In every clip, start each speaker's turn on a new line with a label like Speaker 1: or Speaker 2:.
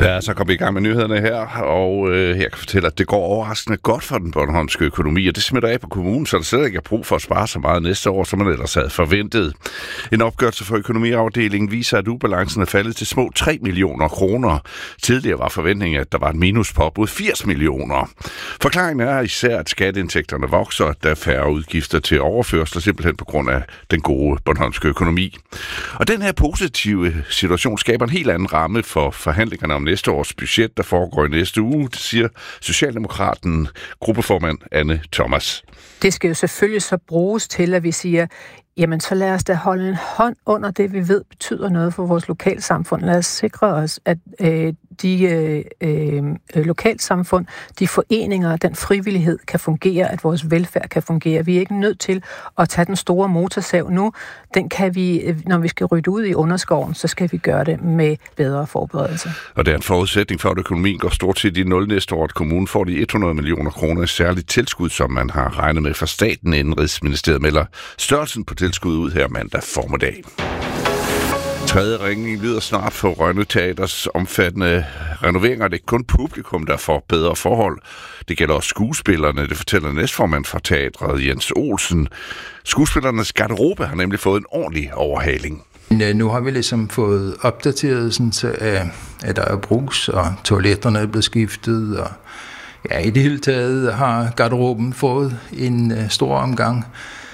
Speaker 1: Ja, så kommer vi i gang med nyhederne her, og jeg kan fortælle, at det går overraskende godt for den bornholmske økonomi, og det smitter af på kommunen, så der slet ikke er brug for at spare så meget næste år, som man ellers havde forventet. En opgørelse for økonomiafdelingen viser, at ubalancen er faldet til små 3 millioner kroner. Tidligere var forventningen, at der var et minus på op mod 80 millioner. Forklaringen er især, at skatteindtægterne vokser, at der er færre udgifter til overførsler, simpelthen på grund af den gode bornholmske økonomi. Og den her positive situation skaber en helt anden ramme for forhandlingerne om næste års budget, der foregår i næste uge, det siger Socialdemokraten, gruppeformand Anne Thomas.
Speaker 2: Det skal jo selvfølgelig så bruges til, at vi siger, jamen så lad os da holde en hånd under det, vi ved betyder noget for vores lokalsamfund. Lad os sikre os, at de lokalsamfund, de foreninger, den frivillighed kan fungere, at vores velfærd kan fungere. Vi er ikke nødt til at tage den store motorsav nu. Den kan vi, når vi skal rydde ud i underskoven, så skal vi gøre det med bedre forberedelse. Og det er en forudsætning for, at økonomien går stort set i 0 næste år, at kommunen får de 100 millioner kroner i særligt tilskud, som man har regnet med fra staten. Indenrigsministeriet melder størrelsen på tilskud ud her mandag formiddag. Tredje ringning lyder snart for Rønne Teaters omfattende renoveringer. Det er ikke kun publikum, der får bedre forhold. Det gælder også skuespillerne, det fortæller næstformand fra teatret Jens Olsen. Skuespillernes garderobe har nemlig fået en ordentlig overhaling.
Speaker 3: Nu har vi ligesom fået opdateret, sådan, at der er brugs, og toiletterne er blevet skiftet, og ja, i det hele taget har garderoben fået en stor omgang.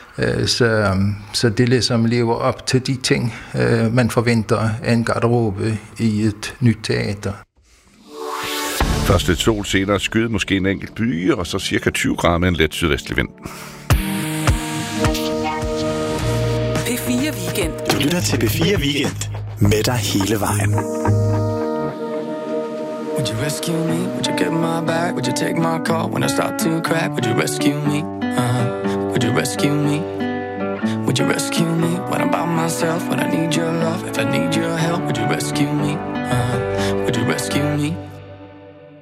Speaker 3: Så det ligesom lever op til de ting, man forventer af en garderobe i et nyt teater.
Speaker 1: Først lidt sol, senere skyde, måske en enkelt by, og så cirka 20 grader med en let sydvestlig vind.
Speaker 4: P4 Weekend. Du lytter til P4 Weekend med dig hele vejen.
Speaker 5: Would you rescue me? Would you get my back? Would you take my call when I start to crack? Would you rescue me? Would you rescue me? Would you rescue me when I'm by myself? When I need your love, if I need your